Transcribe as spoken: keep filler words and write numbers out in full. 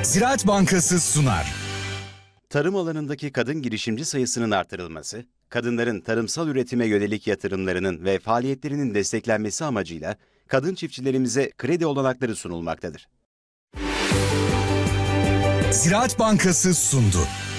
Ziraat Bankası sunar. Tarım alanındaki kadın girişimci sayısının artırılması, kadınların tarımsal üretime yönelik yatırımlarının ve faaliyetlerinin desteklenmesi amacıyla kadın çiftçilerimize kredi olanakları sunulmaktadır. Ziraat Bankası sundu.